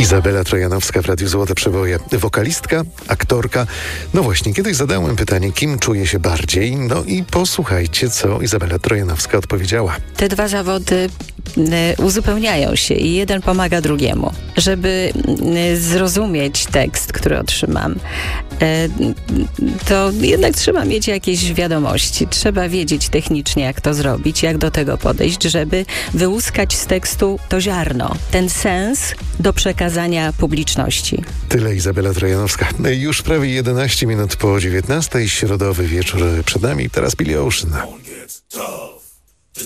Izabela Trojanowska w Radiu Złote Przeboje. Wokalistka, aktorka. No właśnie, kiedyś zadałem pytanie, kim czuje się bardziej? No i posłuchajcie, co Izabela Trojanowska odpowiedziała. Te dwa zawody uzupełniają się i jeden pomaga drugiemu. Żeby zrozumieć tekst, który otrzymam, to jednak trzeba mieć jakieś wiadomości. Trzeba wiedzieć technicznie, jak to zrobić, jak do tego podejść, żeby wyłuskać z tekstu to ziarno, ten sens do przekazania publiczności. Tyle Izabela Trojanowska. Już prawie 11 minut po 19:00, środowy wieczór przed nami. Teraz Billy Ocean.